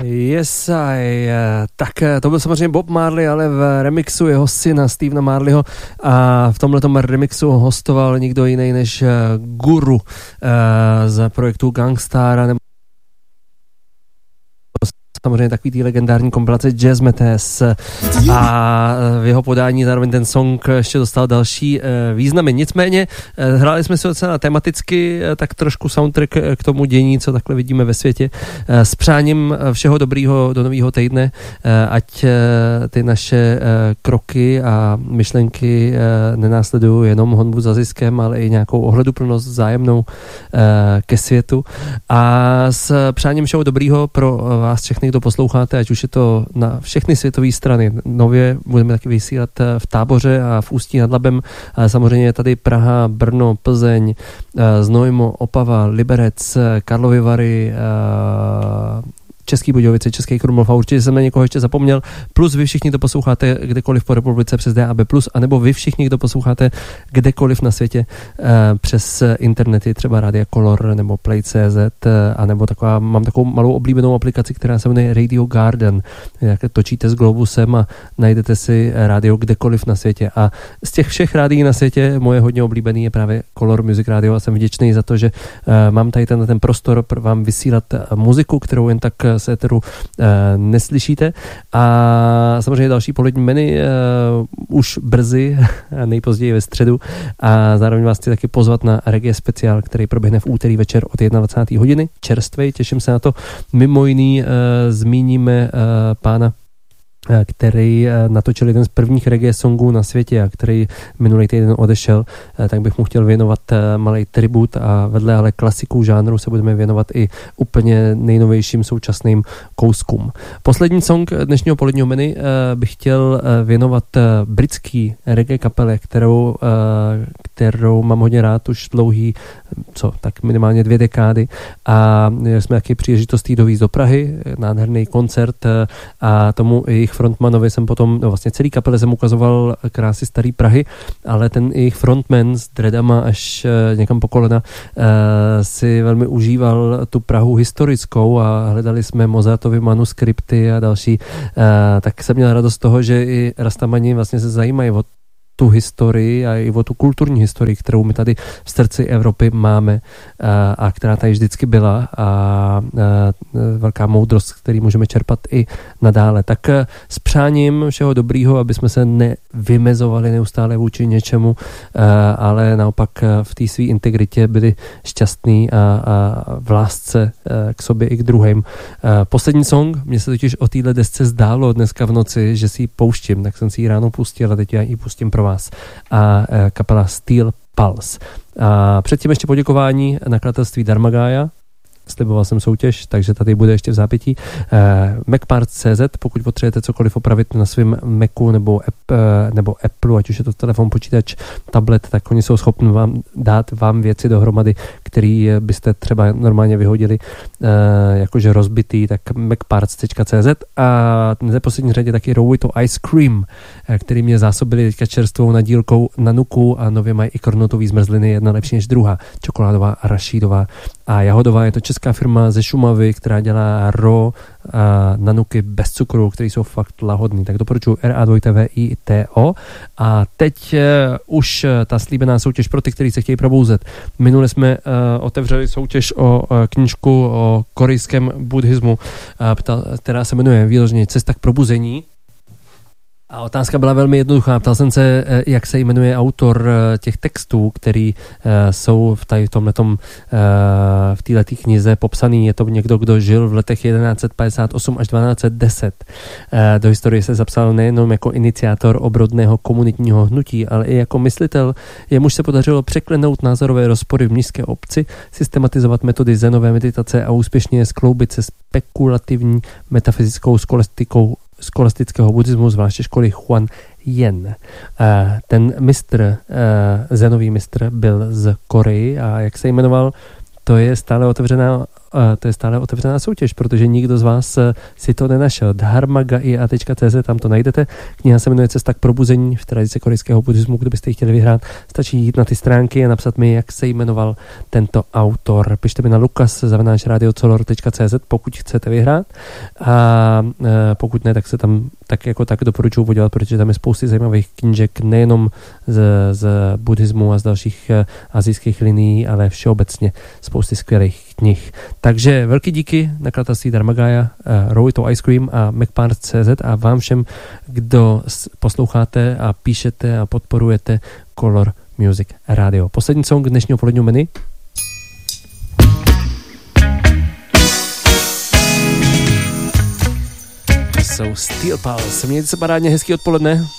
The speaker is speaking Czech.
Yes, tak to byl samozřejmě Bob Marley, ale v remixu jeho syna Stevena Marleyho a v tomhletom remixu hostoval nikdo jiný než Guru z projektu Gangstar nebo samozřejmě takový ty legendární kompilace Jazz Metes a v jeho podání zároveň ten song ještě dostal další významy. Nicméně hráli jsme si docela tematicky tak trošku soundtrack k tomu dění, co takhle vidíme ve světě. S přáním všeho dobrýho do nového týdne, ať ty naše kroky a myšlenky nenásledují jenom honbu za ziskem, ale i nějakou ohleduplnost vzájemnou ke světu. A s přáním všeho dobrýho pro vás všechny, kdo posloucháte, ať už je to na všechny světové strany. Nově budeme taky vysílat v Táboře a v Ústí nad Labem. Samozřejmě tady Praha, Brno, Plzeň, Znojmo, Opava, Liberec, Karlovy Vary, Český Budějovice, Český Krumlov a určitě jsem na někoho ještě zapomněl. Plus vy všichni to posloucháte kdekoliv po republice přes DAB+, anebo vy všichni, kdo posloucháte kdekoliv na světě přes internety, třeba Rádia Color nebo Play.cz, anebo mám takovou malou oblíbenou aplikaci, která se jmenuje Radio Garden. Jak točíte s Globusem a najdete si rádio kdekoliv na světě. A z těch všech rádií na světě moje hodně oblíbený je právě Color Music Radio a jsem vděčný za to, že mám tady ten prostor vám vysílat muziku, kterou jen tak z éteru neslyšíte. A samozřejmě další polední menu už brzy, nejpozději ve středu. A zároveň vás chci taky pozvat na reggae speciál, který proběhne v úterý večer od 21. hodiny. Čerstvej, těším se na to. Mimo jiný zmíníme pána, který natočil jeden z prvních reggae songů na světě a který minulý týden odešel, tak bych mu chtěl věnovat malý tribut a vedle ale klasiků žánru se budeme věnovat i úplně nejnovějším současným kouskům. Poslední song dnešního poledního menu bych chtěl věnovat britský reggae kapele, kterou mám hodně rád už dlouhý, tak minimálně 2 dekády a jsme taky příležitostí dovízt do Prahy, nádherný koncert a tomu jejich frontmanovi jsem potom, vlastně celý kapele jsem ukazoval krásy starý Prahy, ale ten jejich frontman s dreadama až někam po kolena si velmi užíval tu Prahu historickou a hledali jsme Mozartovy manuskripty a další, tak jsem měl radost z toho, že i Rastamani vlastně se zajímají o tu historii a i o tu kulturní historii, kterou my tady v srdci Evropy máme a která tady vždycky byla a velká moudrost, který můžeme čerpat i nadále. Tak s přáním všeho dobrýho, aby jsme se nevymezovali neustále vůči něčemu, ale naopak v té své integritě byli šťastní a v lásce k sobě i k druhým. Poslední song, mně se totiž o téhle desce zdálo dneska v noci, že si ji pouštím, tak jsem si ji ráno pustil a teď já ji pustím pro vás. A kapela Steel Pulse. A předtím ještě poděkování nakladatelství Dharmagaya. Sliboval jsem soutěž, takže tady bude ještě v zápětí. Macparts.cz, pokud potřebujete cokoliv opravit na svém Macu nebo Apple, ať už je to telefon, počítač, tablet, tak oni jsou schopni dát vám věci dohromady, které byste třeba normálně vyhodili jakože rozbitý, tak Macparts.cz a v neposlední řadě taky Rowito Ice Cream, který mě zásobili teďka čerstvou nadílkou Nanuku a nově mají i kornotový zmrzliny, jedna lepší než druhá, čokoládová, arašídová a jahodová. Je to česká firma ze Šumavy, která dělá raw nanuky bez cukru, které jsou fakt lahodný. Tak doporučuji RAWITO. A teď už ta slíbená soutěž pro ty, kteří se chtějí probouzet. Minule jsme otevřeli soutěž o knížku o korejském buddhismu, která se jmenuje výloženě Cesta k probuzení. A otázka byla velmi jednoduchá. Ptal jsem se, jak se jmenuje autor těch textů, který jsou v této knize popsaný. Je to někdo, kdo žil v letech 1158 až 1210. Do historie se zapsal nejenom jako iniciátor obrodného komunitního hnutí, ale i jako myslitel, jemuž se podařilo překlenout názorové rozpory v mnišské obci, systematizovat metody zenové meditace a úspěšně je skloubit se spekulativní metafyzickou skolastického buddhismu, zvláště školy Huan Yen. Ten zenový mistr byl z Koreji a jak se jmenoval, to je stále otevřená to je stále otevřená soutěž, protože nikdo z vás si to nenašel. dharmagai.cz, tam to najdete. Kniha se jmenuje Cesta k probuzení v tradici korejského buddhismu. Kdybyste ji chtěli vyhrát, stačí jít na ty stránky a napsat mi, jak se jmenoval tento autor. Pište mi na lukas@radiocolor.cz, pokud chcete vyhrát. A pokud ne, tak se tam tak doporučuji podívat, protože tam je spousty zajímavých knížek, nejenom z buddhismu a z dalších asijských linií, ale všeobecně spousty skvělých knih. Takže velký díky nakladatelství Dharmagaya, Rowito Ice Cream a MacParts.cz a vám všem, kdo posloucháte a píšete a podporujete Color Music Radio. Poslední song dnešního poledního menu. Jsou Steel Pulse. Mějte se parádně, hezký odpoledne.